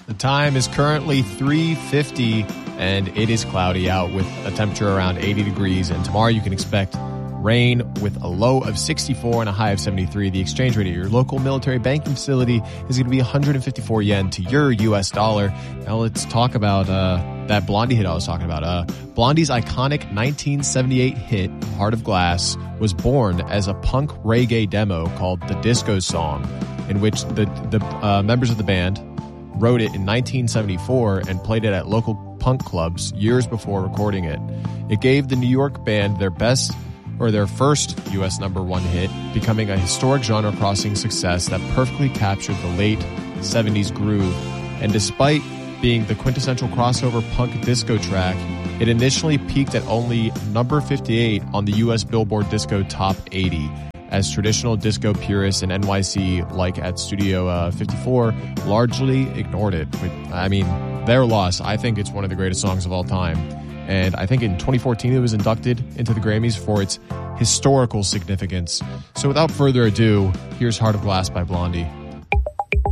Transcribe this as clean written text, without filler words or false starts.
The time is currently 3:50, and it is cloudy out with a temperature around 80 degrees. And tomorrow you can expect rain with a low of 64 and a high of 73. The exchange rate at your local military banking facility is going to be 154 yen to your U.S. dollar. Now let's talk about that Blondie hit I was talking about. Blondie's iconic 1978 hit, Heart of Glass, was born as a punk reggae demo called The Disco Song, in which the members of the band wrote it in 1974 and played it at local punk clubs years before recording it. It gave the New York band their first U.S. #1 hit, becoming a historic genre-crossing success that perfectly captured the late 70s groove. And despite being the quintessential crossover punk disco track, it initially peaked at only number 58 on the U.S. Billboard Disco Top 80, as traditional disco purists in NYC, like at Studio 54, largely ignored it. I mean, their loss. I think it's one of the greatest songs of all time. And I think in 2014 it was inducted into the Grammys for its historical significance. So without further ado, here's Heart of Glass by Blondie.